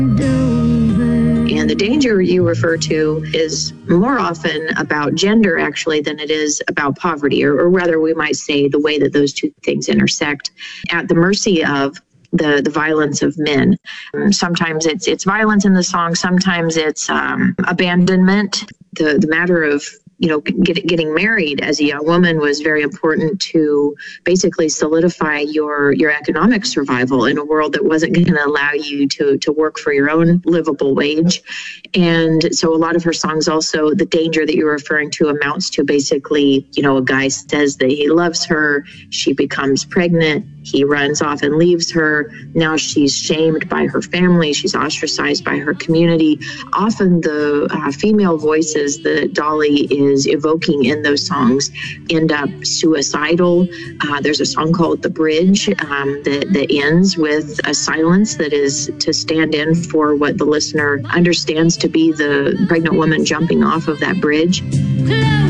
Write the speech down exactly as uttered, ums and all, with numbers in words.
And the danger you refer to is more often about gender, actually, than it is about poverty, or, or rather, we might say the way that those two things intersect at the mercy of the, the violence of men. Um, sometimes it's it's violence in the song, sometimes it's um, abandonment. The, the matter of you know, get, getting married as a young woman was very important to basically solidify your your economic survival in a world that wasn't going to allow you to to work for your own livable wage. And so a lot of her songs also, the danger that you're referring to amounts to basically, you know, a guy says that he loves her, she becomes pregnant, he runs off and leaves her. Now she's shamed by her family, she's ostracized by her community. Often the uh, female voices that Dolly is evoking in those songs end up suicidal. Uh, there's a song called The Bridge um, that, that ends with a silence that is to stand in for what the listener understands to be the pregnant woman jumping off of that bridge.